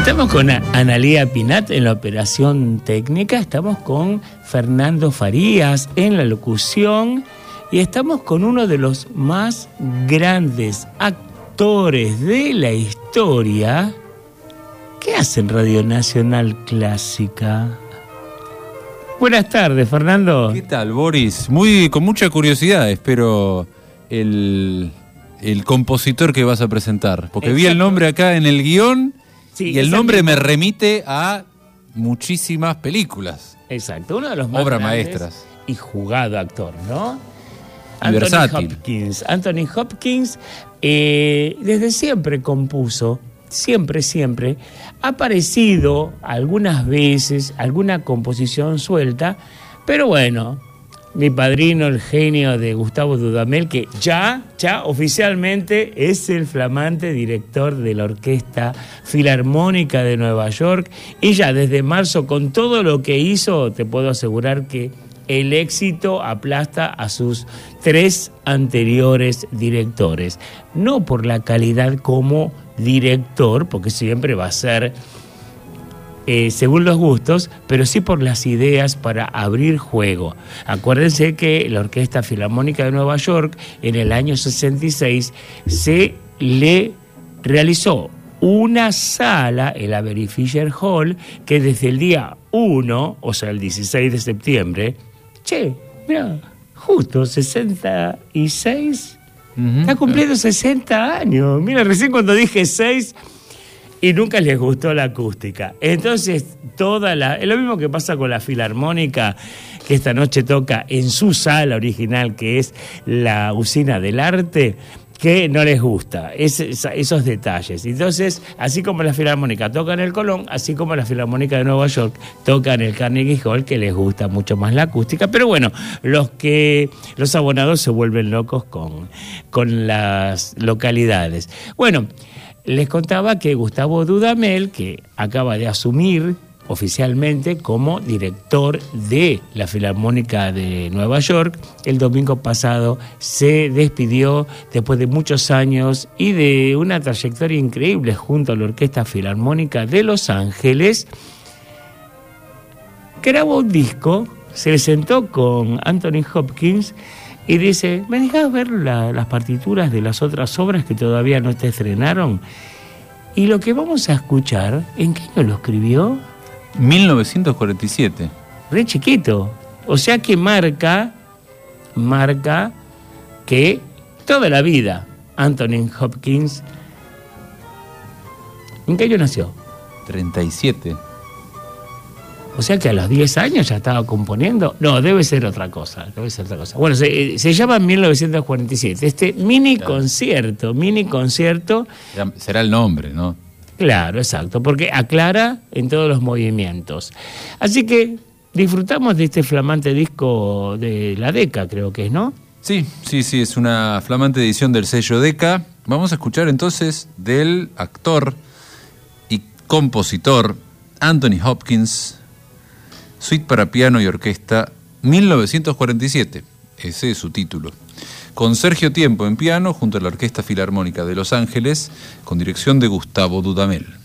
Estamos con Analía Pinat en la operación técnica, estamos con Fernando Farías en la locución y estamos con uno de los más grandes actores de la historia. ¿Qué hace en Radio Nacional Clásica? Buenas tardes, Fernando. ¿Qué tal, Boris? Con mucha curiosidad espero el compositor que vas a presentar, porque vi el nombre acá en el guión. Sí, y el nombre me remite a muchísimas películas. Exacto, uno de los más obras maestras y jugado actor, ¿no? Y versátil. Anthony Hopkins desde siempre compuso, siempre, ha aparecido algunas veces alguna composición suelta, pero bueno, mi padrino, el genio de Gustavo Dudamel, que ya oficialmente es el flamante director de la Orquesta Filarmónica de Nueva York, y ya desde marzo, con todo lo que hizo, te puedo asegurar que el éxito aplasta a sus 3 anteriores directores. No por la calidad como director, porque siempre va a ser según los gustos, pero sí por las ideas para abrir juego. Acuérdense que la Orquesta Filarmónica de Nueva York en el año 66 se le realizó una sala, el Avery Fisher Hall, que desde el día 1, o sea el 16 de septiembre, mira, justo 66, está cumpliendo 60 años. Mira, recién cuando dije 6... y nunca les gustó la acústica. Entonces, es lo mismo que pasa con la Filarmónica, que esta noche toca en su sala original, que es la Usina del Arte, que no les gusta esos detalles. Entonces, así como la Filarmónica toca en el Colón, así como la Filarmónica de Nueva York toca en el Carnegie Hall, que les gusta mucho más la acústica. Pero bueno, los abonados se vuelven locos con las localidades. Bueno, les contaba que Gustavo Dudamel, que acaba de asumir oficialmente como director de la Filarmónica de Nueva York, el domingo pasado se despidió después de muchos años y de una trayectoria increíble junto a la Orquesta Filarmónica de Los Ángeles. Grabó un disco, se sentó con Anthony Hopkins y dice: ¿me dejás ver las partituras de las otras obras que todavía no te estrenaron? Y lo que vamos a escuchar, ¿en qué año lo escribió? 1947. Re chiquito. O sea que marca que toda la vida Anthony Hopkins... ¿En qué año nació? 37. O sea que a los 10 años ya estaba componiendo. No, debe ser otra cosa. Bueno, se llama 1947. Este mini concierto. Será el nombre, ¿no? Claro, exacto, porque aclara en todos los movimientos. Así que disfrutamos de este flamante disco de la Decca, creo que es, ¿no? Sí, es una flamante edición del sello Decca. Vamos a escuchar entonces del actor y compositor Anthony Hopkins, Suite para piano y orquesta, 1947, ese es su título. Con Sergio Tiempo en piano, junto a la Orquesta Filarmónica de Los Ángeles, con dirección de Gustavo Dudamel.